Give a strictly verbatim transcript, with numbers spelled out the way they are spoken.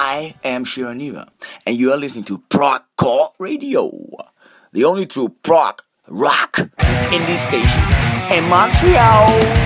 I am Sharon Neva, and you are listening to Prog Core Radio, the only true prog rock in this station in Montreal.